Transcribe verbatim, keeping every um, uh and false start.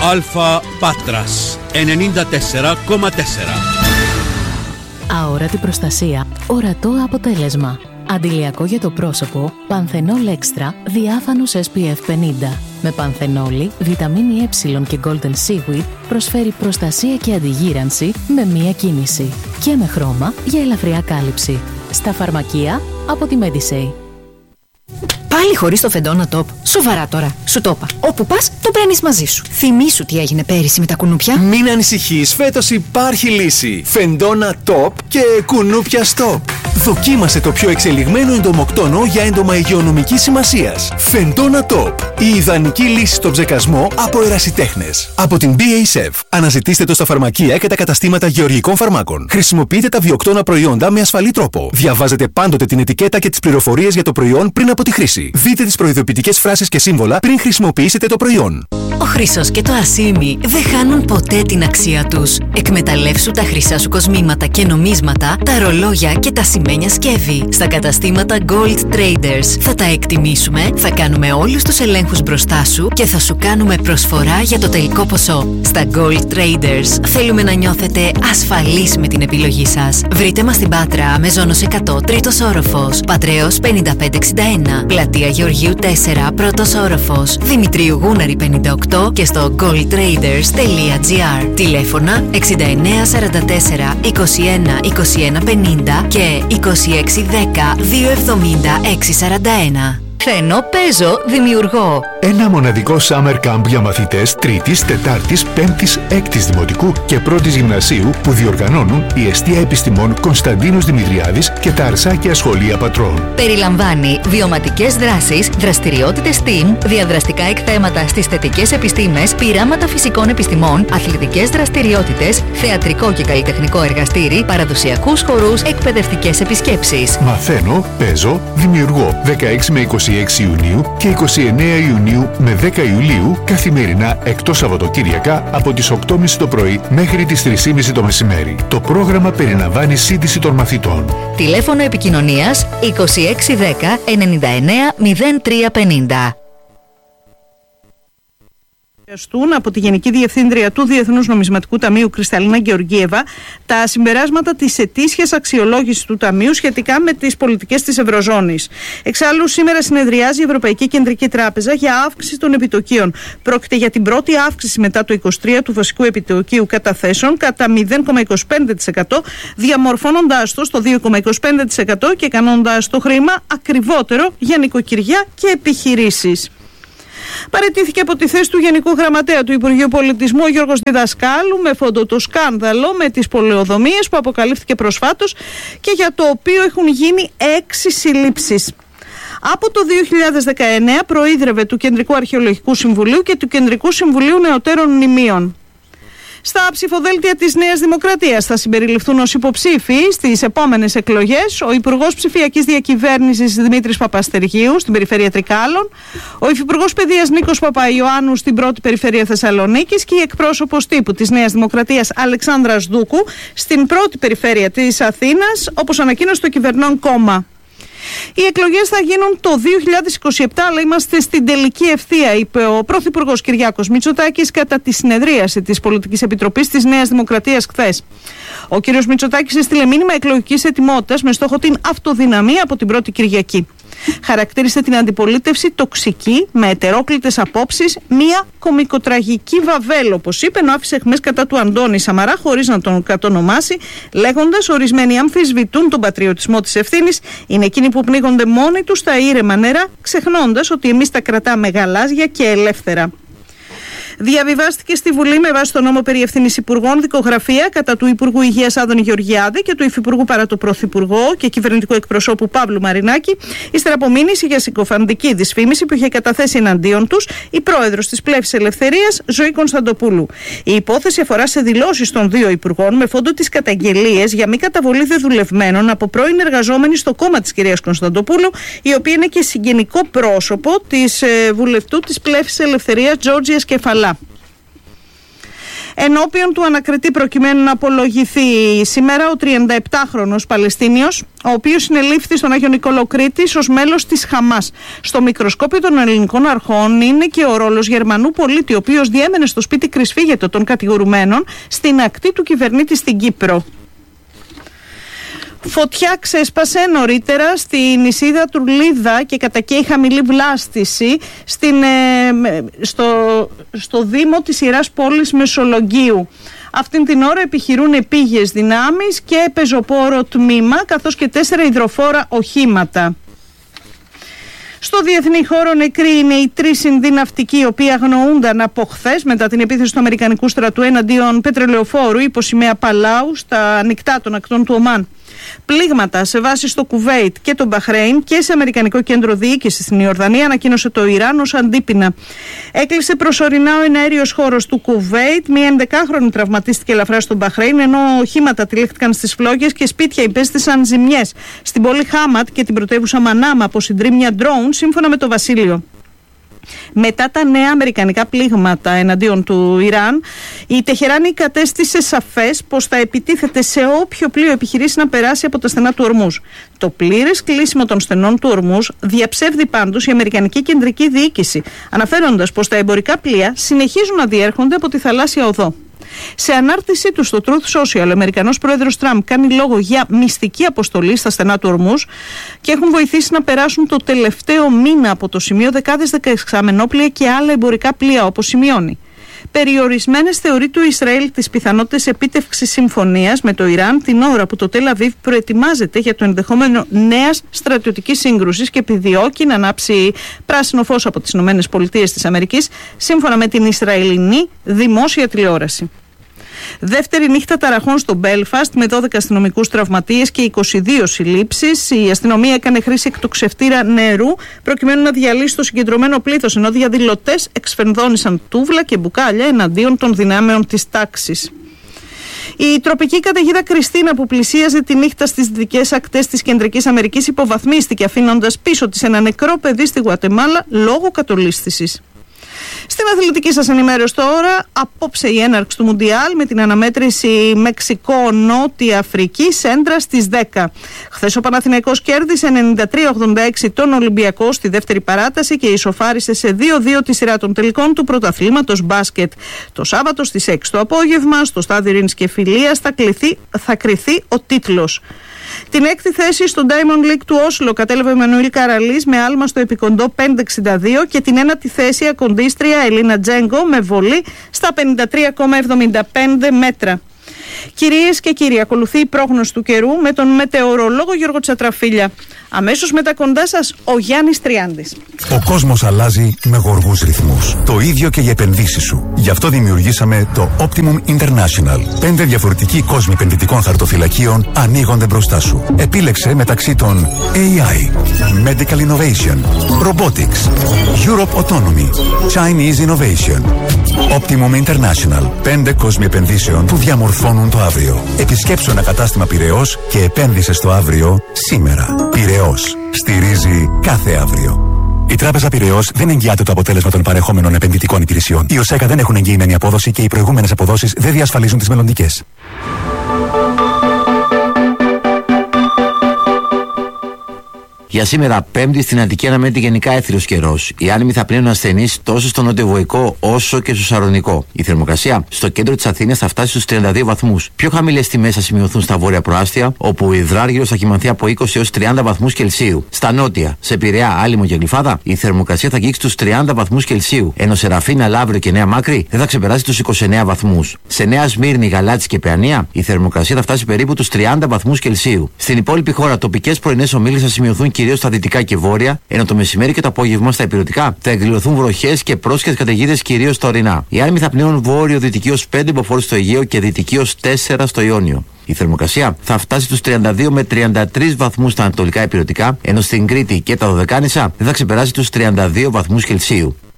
Αλφα Πάτρας ενενήντα τέσσερα κόμμα τέσσερα. Αόρατη προστασία, ορατό αποτέλεσμα. Αντιλιακό για το πρόσωπο, Πανθενόλ Extra, διάφανος ες πι εφ πενήντα. Με πανθενόλη, βιταμίνη Ε και Golden Seaweed προσφέρει προστασία και αντιγύρανση με μία κίνηση. Και με χρώμα για ελαφριά κάλυψη. Στα φαρμακεία από τη Medisay. Πάλι χωρίς το Φεντόνα Top. Σοβαρά τώρα. Σου το είπα. Όπου πας, το παίρνεις μαζί σου. Θυμήσου τι έγινε πέρυσι με τα κουνούπια. Μην ανησυχείς, φέτος υπάρχει λύση. Φεντόνα Top και κουνούπια Stop. Δοκίμασε το πιο εξελιγμένο εντομοκτόνο για έντομα υγειονομικής σημασίας. Φεντόνα Top. Η ιδανική λύση στον ψεκασμό από ερασιτέχνες. Από την μπι έι ες εφ. Αναζητήστε το στα φαρμακεία και τα καταστήματα γεωργικών φαρμάκων. Χρησιμοποιείτε τα βιοκτώνα προϊόντα με ασφαλή τρόπο. Διαβάζετε πάντοτε την ετικέτα και τις πληροφορίες για το προϊόν πριν από τη χρήση. Δείτε τις προειδοποιητικές φράσεις και σύμβολα πριν χρησιμοποιήσετε το προϊόν. Ο χρυσός και το ασίμι δεν χάνουν ποτέ την αξία τους. Εκμεταλλεύσου τα χρυσά σου κοσμήματα και νομίσματα, τα ρολόγια και τα σημαίνια σκεύη. Στα καταστήματα Gold Traders θα τα εκτιμήσουμε, θα κάνουμε όλους τους ελέγχους μπροστά σου και θα σου κάνουμε προσφορά για το τελικό ποσό. Στα Gold Traders θέλουμε να νιώθετε ασφαλείς με την επιλογή σας. Βρείτε μας στην Πάτρα, Μεζόνος εκατό, τρίτος όροφος, Πατρέως πενήντα πέντε εξήντα ένα, Πλατεία Γεωργίου τέσσερα, πρώτος όροφος, Δημητρίου Γούναρη πενήντα οκτώ και στο gold traders τελεία τζι άρ. Τηλέφωνα εξήντα εννέα σαράντα τέσσερα είκοσι ένα είκοσι ένα πενήντα και είκοσι έξι δέκα δύο εβδομήντα έξι σαράντα ένα. Ξένο, παίζω, δημιουργώ. Ένα μοναδικό summer camp για μαθητές τρίτης, τετάρτης, πέμπτης, έκτης δημοτικού και πρώτης γυμνασίου που διοργανώνουν η Εστία Επιστημών Κωνσταντίνος Δημητριάδης και τα Αρσάκια Σχολεία Πατρών. Περιλαμβάνει βιωματικές δράσεις, δραστηριότητες STEAM, διαδραστικά εκθέματα στις θετικές επιστήμες, πειράματα φυσικών επιστημών, αθλητικές δραστηριότητες, θεατρικό και καλλιτεχνικό εργαστήρι, παραδοσιακούς χορούς, εκπαιδευτικές επισκέψεις. Μαθαίνω, παίζω, δημιουργώ. δεκαέξι με είκοσι έξι Ιουνίου και είκοσι εννέα Ιουνίου με δέκα Ιουλίου καθημερινά εκτός Σαββατοκύριακα από τις οκτώ και μισή το πρωί μέχρι τις τρεις και μισή το μεσημέρι. Το πρόγραμμα περιλαμβάνει σύντηση των μαθητών. Τηλέφωνο επικοινωνίας είκοσι έξι δέκα ενενήντα εννέα μηδέν τρία πενήντα. Από τη Γενική Διευθύντρια του Διεθνούς Νομισματικού Ταμείου Κρυσταλίνα Γεωργίεβα τα συμπεράσματα της ετήσιας αξιολόγησης του Ταμείου σχετικά με τις πολιτικές της Ευρωζώνης. Εξάλλου, σήμερα συνεδριάζει η Ευρωπαϊκή Κεντρική Τράπεζα για αύξηση των επιτοκίων. Πρόκειται για την πρώτη αύξηση μετά το είκοσι τρία του βασικού επιτοκίου καταθέσεων κατά μηδέν κόμμα είκοσι πέντε τοις εκατό, διαμορφώνοντάς το στο δύο κόμμα είκοσι πέντε τοις εκατό και κάνοντας το χρήμα ακριβότερο για νοικοκυριά και επιχειρήσεις. Παραιτήθηκε από τη θέση του Γενικού Γραμματέα του Υπουργείου Πολιτισμού ο Γιώργος Διδασκάλου με φόντο το σκάνδαλο με τις πολεοδομίες που αποκαλύφθηκε προσφάτως και για το οποίο έχουν γίνει έξι συλλήψεις. Από το δύο χιλιάδες δεκαεννέα προείδρευε του Κεντρικού Αρχαιολογικού Συμβουλίου και του Κεντρικού Συμβουλίου Νεωτέρων Μνημείων. Στα ψηφοδέλτια της Νέας Δημοκρατίας θα συμπεριληφθούν ως υποψήφοι στις επόμενες εκλογές ο Υπουργός Ψηφιακής Διακυβέρνησης Δημήτρης Παπαστεργίου στην περιφέρεια Τρικάλων, ο Υφυπουργός Παιδείας Νίκος Παπαϊωάννου στην πρώτη περιφέρεια Θεσσαλονίκης και η εκπρόσωπος τύπου της Νέας Δημοκρατίας Αλεξάνδρας Δούκου στην πρώτη περιφέρεια της Αθήνας, όπως ανακοίνωσε το κυβερνών κόμμα. Οι εκλογές θα γίνουν το δύο χιλιάδες είκοσι επτά, αλλά είμαστε στην τελική ευθεία, είπε ο Πρωθυπουργός Κυριάκος Μητσοτάκης κατά τη συνεδρίαση της Πολιτικής Επιτροπής της Νέας Δημοκρατίας χθες. Ο κ. Μητσοτάκης έστειλε μήνυμα εκλογικής ετοιμότητας με στόχο την αυτοδυναμία από την πρώτη Κυριακή. Χαρακτήρισε την αντιπολίτευση τοξική, με ετερόκλητες απόψεις, μία κομικοτραγική βαβέλ, όπως είπε, ενώ άφησε αιχμές κατά του Αντώνη Σαμαρά χωρίς να τον κατονομάσει, λέγοντας ορισμένοι αμφισβητούν τον πατριωτισμό της ευθύνης, είναι εκείνοι που πνίγονται μόνοι τους στα ήρεμα νερά, ξεχνώντας ότι εμείς τα κρατάμε γαλάζια και ελεύθερα. Διαβιβάστηκε στη Βουλή με βάση τον νόμο περί ευθύνης υπουργών δικογραφία κατά του Υπουργού Υγείας Άδωνη Γεωργιάδη και του Υφυπουργού παρά το Πρωθυπουργό και κυβερνητικού εκπροσώπου Παύλου Μαρινάκη, ύστερα από μήνυση για συκοφαντική δυσφήμιση που είχε καταθέσει εναντίον τους η πρόεδρος της Πλεύσης Ελευθερίας Ζωή Κωνσταντοπούλου. Η υπόθεση αφορά σε δηλώσεις των δύο υπουργών με φόντο τις καταγγελίες για μη καταβολή δεδουλευμένων από πρώην εργαζόμενη στο κόμμα της κυρίας Κωνσταντοπούλου, η οποία είναι και συγγενικό πρόσωπο της ε, βουλευτού της Πλεύσης Ελευθερίας Τζόρτζιας Κεφαλά. Ενώπιον του ανακριτή προκειμένου να απολογηθεί σήμερα ο τριανταεπτάχρονος Παλαιστίνιος, ο οποίος συνελήφθη στον Άγιο Νικόλαο Κρήτης ως μέλος της Χαμάς. Στο μικροσκόπιο των ελληνικών αρχών είναι και ο ρόλος Γερμανού πολίτη, ο οποίος διέμενε στο σπίτι κρυσφύγετο των κατηγορουμένων στην ακτή του κυβερνήτη στην Κύπρο. Φωτιά ξέσπασε νωρίτερα στη νησίδα Τουρλίδα και κατακαίει χαμηλή βλάστηση στην, ε, στο, στο δήμο της Ιεράς Πόλης Μεσολογγίου. Αυτήν την ώρα επιχειρούν επίγειες δυνάμεις και πεζοπόρο τμήμα, καθώς και τέσσερα υδροφόρα οχήματα. Στο διεθνή χώρο νεκροί είναι οι τρεις συνδυναυτικοί, οι οποίοι αγνοούνταν από χθες μετά την επίθεση του Αμερικανικού στρατού εναντίον πετρελαιοφόρου υπό σημαία Παλάου στα ανοιχτά των ακτών του Ομάν. Πλήγματα σε βάση στο Κουβέιτ και το Μπαχρέιν και σε Αμερικανικό κέντρο διοίκησης στην Ιορδανία ανακοίνωσε το Ιράν ως αντίπεινα. Έκλεισε προσωρινά ο εναέριος χώρος του Κουβέιτ. Μία ενδεκάχρονη τραυματίστηκε ελαφρά στο Μπαχρέιν, ενώ οχήματα τυλίχθηκαν στις φλόγες και σπίτια υπέστησαν ζημιές στην πόλη Χάματ και την πρωτεύουσα Μανάμα από συντρίμμια ντρόουν, σύμφωνα με το Βασίλειο. Μετά τα νέα αμερικανικά πλήγματα εναντίον του Ιράν, η Τεχεράνη κατέστησε σαφές πως θα επιτίθεται σε όποιο πλοίο επιχειρήσει να περάσει από τα στενά του Ορμούζ. Το πλήρες κλείσιμο των στενών του Ορμούζ διαψεύδει πάντως η Αμερικανική Κεντρική Διοίκηση, αναφέροντας πως τα εμπορικά πλοία συνεχίζουν να διέρχονται από τη θαλάσσια οδό. Σε ανάρτησή του στο Truth Social, ο Αμερικανός πρόεδρος Τραμπ κάνει λόγο για μυστική αποστολή στα στενά του Ορμούζ και έχουν βοηθήσει να περάσουν το τελευταίο μήνα από το σημείο δεκάδες δεκαεξαμενόπλοια και άλλα εμπορικά πλοία, όπως σημειώνει. Περιορισμένες θεωρεί του Ισραήλ τις πιθανότητες επίτευξης συμφωνίας με το Ιράν την ώρα που το Τελ Αβίβ προετοιμάζεται για το ενδεχόμενο νέας στρατιωτικής σύγκρουσης και επιδιώκει να ανάψει πράσινο φως από τις ΗΠΑ, σύμφωνα με την Ισραηλινή δημόσια τηλεόραση. Δεύτερη νύχτα ταραχών στο Μπέλφαστ με δώδεκα αστυνομικούς τραυματίες και είκοσι δύο συλλήψεις. Η αστυνομία έκανε χρήση εκτοξευτήρα νερού προκειμένου να διαλύσει το συγκεντρωμένο πλήθος, ενώ διαδηλωτές εξφενδώνησαν τούβλα και μπουκάλια εναντίον των δυνάμεων της τάξης. Η τροπική καταιγίδα Κριστίνα, που πλησίαζε τη νύχτα στις δυτικές ακτές της Κεντρικής Αμερικής, υποβαθμίστηκε, αφήνοντας πίσω της ένα νεκρό παιδί στη Γουατεμάλα λόγω κατολίσθησης. Στην αθλητική σας ενημέρωση τώρα, απόψε η έναρξη του Μουντιάλ με την αναμέτρηση Μεξικό-Νότια Αφρική σέντρα στις δέκα. Χθες ο Παναθηναϊκός κέρδισε ενενήντα τρία ογδόντα έξι τον Ολυμπιακό στη δεύτερη παράταση και ισοφάρισε σε δύο δύο τη σειρά των τελικών του πρωταθλήματος μπάσκετ. Το Σάββατο στις έξι το απόγευμα στο στάδιο Ειρήνης και Φιλίας θα, κληθεί, θα κριθεί ο τίτλος. Την έκτη θέση στο Diamond League του Όσλο κατέλαβε ο Εμμανουήλ Καραλής με άλμα στο επικοντό πέντε εξήντα δύο και την ένατη θέση ακοντίστρια Ελίνα Τζέγκο με βολή στα πενήντα τρία κόμμα εβδομήντα πέντε μέτρα. Κυρίες και κύριοι, ακολουθεί η πρόγνωση του καιρού με τον μετεωρολόγο Γιώργο Τσατραφίλια. Αμέσως μετά κοντά σας ο Γιάννης Τριάντης. Ο κόσμος αλλάζει με γοργούς ρυθμούς. Το ίδιο και για επενδύσεις σου. Γι' αυτό δημιουργήσαμε το Optimum International. Πέντε διαφορετικοί κόσμοι επενδυτικών χαρτοφυλακίων ανοίγονται μπροστά σου. Επίλεξε μεταξύ των έι άι, Medical Innovation, Robotics, Europe Autonomy, Chinese Innovation. Optimum International. Πέντε κόσμοι επενδύσεων που διαμορφώνουν το αύριο. Επισκέψου ένα κατάστημα Πειραιώς και επένδυσε στο αύριο σήμερα. Πειραιώς. Στηρίζει κάθε αύριο. Η Τράπεζα Πειραιώς δεν εγγυάται το αποτέλεσμα των παρεχόμενων επενδυτικών υπηρεσιών. Οι ΟΣΕΚΑ δεν έχουν εγγυημένη απόδοση και οι προηγούμενες αποδόσεις δεν διασφαλίζουν τις μελλοντικές. Για σήμερα, Πέμπτη, στην Αττική αναμένεται γενικά έθριος καιρός. Οι άνεμοι θα πλύνουν ασθενείς τόσο στο νοτιοβοϊκό όσο και στο σαρονικό. Η θερμοκρασία στο κέντρο της Αθήνας θα φτάσει στους τριάντα δύο βαθμούς. Πιο χαμηλές τιμές θα σημειωθούν στα βόρεια προάστια, όπου η υδράργυρος θα κυμανθεί από είκοσι έως τριάντα βαθμούς Κελσίου. Στα νότια, σε Πειραιά, Άλυμο και Γλυφάδα, η θερμοκρασία θα αγγίξει τους τριάντα βαθμούς Κελσίου, ενώ σε Ραφίνα, Λαύριο και Νέα Μάκρη δεν θα ξεπεράσει τους είκοσι εννέα βαθμούς. Σε Νέα Σμύρνη, Γαλάτσι και Παιανία, η θερμοκρασία θα φτάσει περίπου τους τριάντα βαθμούς Κελσίου. Στην υπόλοιπη χώρα, τοπικές πρωινές ομίλες θα σημειωθούν κυρίως στα δυτικά και βόρεια, ενώ το μεσημέρι και το απόγευμα στα ηπειρωτικά θα εκδηλωθούν βροχές και πρόσχετες καταιγίδες κυρίως στα ορεινά. Οι άνεμοι θα πνέουν βόρειο-δυτική ως πέντε μποφόρ στο Αιγαίο και δυτική ως τέσσερα στο Ιόνιο. Η θερμοκρασία θα φτάσει στους τριάντα δύο με τριάντα τρεις βαθμούς στα ανατολικά ηπειρωτικά, ενώ στην Κρήτη και τα Δωδεκάνησα δεν θα ξεπεράσει τους τριάντα δύο βαθμούς Κελσίου.